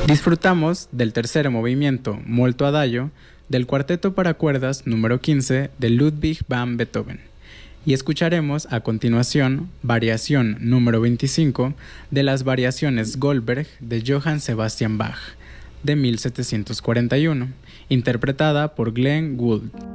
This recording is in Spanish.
Disfrutamos del tercer movimiento, Molto Adagio, del cuarteto para cuerdas número 15 de Ludwig van Beethoven. Y escucharemos a continuación Variación número 25 de las Variaciones Goldberg de Johann Sebastian Bach, de 1741, interpretada por Glenn Gould.